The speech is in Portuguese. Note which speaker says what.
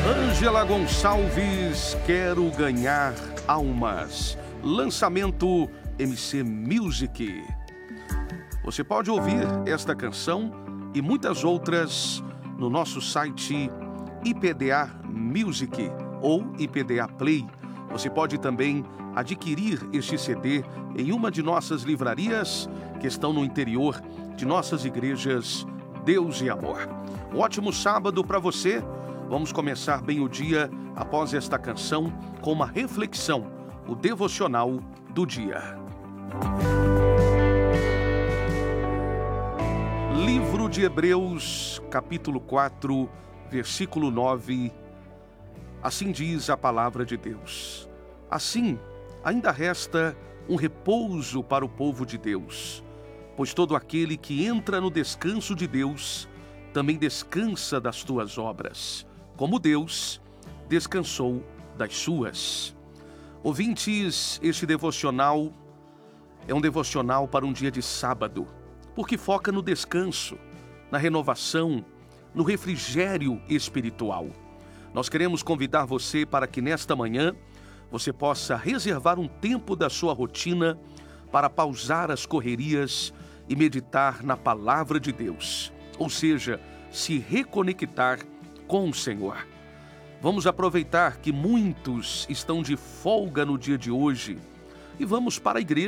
Speaker 1: Ângela Gonçalves, Quero Ganhar Almas. Lançamento MC Music. Você pode ouvir esta canção e muitas outras no nosso site IPDA Music ou IPDA Play. Você pode também adquirir este CD em uma de nossas livrarias que estão no interior de nossas igrejas Deus e Amor. Um ótimo sábado para você. Vamos começar bem o dia após esta canção com uma reflexão, o devocional do dia. Livro de Hebreus, capítulo 4, versículo 9. Assim diz a palavra de Deus. Assim, ainda resta um repouso para o povo de Deus, pois todo aquele que entra no descanso de Deus também descansa das tuas obras, como Deus descansou das suas. Ouvintes, este devocional é um devocional para um dia de sábado, porque foca no descanso, na renovação, no refrigério espiritual. Nós queremos convidar você para que nesta manhã você possa reservar um tempo da sua rotina para pausar as correrias e meditar na palavra de Deus, ou seja, se reconectar com o Senhor. Vamos aproveitar que muitos estão de folga no dia de hoje e vamos para a igreja.